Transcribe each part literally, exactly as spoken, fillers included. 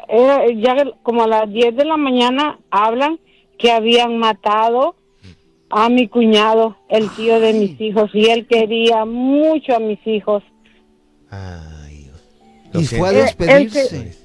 era ya como a las diez de la mañana hablan que habían matado a mi cuñado, el tío Ay. de mis hijos, y él quería mucho a mis hijos. Ay, y fue a despedirse. Eh,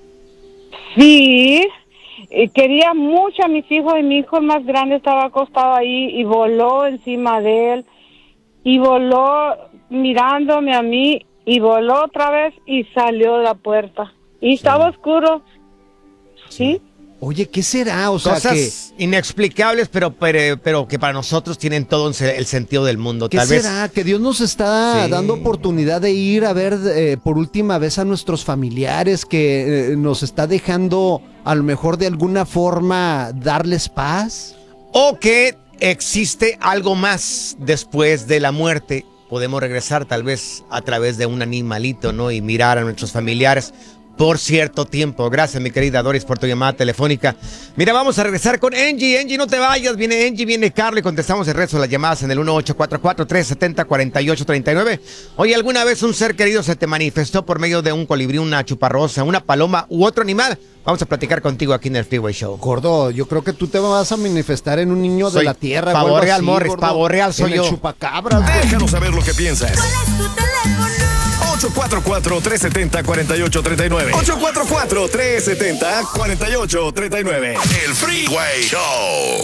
sí, y quería mucho a mis hijos y mi hijo el más grande estaba acostado ahí y voló encima de él y voló mirándome a mí y voló otra vez y salió de la puerta y sí. estaba oscuro. ¿Sí? Oye, ¿qué será? O sea, cosas que... inexplicables, pero, pero, pero que para nosotros tienen todo el sentido del mundo. ¿Qué Tal será? Vez... Que Dios nos está sí. dando oportunidad de ir a ver eh, por última vez a nuestros familiares, que eh, nos está dejando a lo mejor de alguna forma darles paz. O que existe algo más después de la muerte. Podemos regresar tal vez a través de un animalito, ¿no? Y mirar a nuestros familiares por cierto tiempo. Gracias, mi querida Doris, por tu llamada telefónica. Mira, vamos a regresar con Angie. Angie, no te vayas. Viene Angie, viene Carlos y contestamos el resto de las llamadas en el uno ocho cuatro cuatro, tres siete cero, cuatro ocho tres nueve. Oye, ¿alguna vez un ser querido se te manifestó por medio de un colibrí, una chuparrosa, una paloma u otro animal? Vamos a platicar contigo aquí en el Freeway Show. Gordo, yo creo que tú te vas a manifestar en un niño soy de la tierra. Pavo real, Morris, pavo real soy en yo. El chupacabras. Déjanos saber lo que piensas. ¿Cuál es tu teléfono? ocho cuatro cuatro, tres siete cero, cuatro ocho tres nueve. ocho cuatro cuatro, tres siete cero, cuatro ocho tres nueve. El Freeway Show.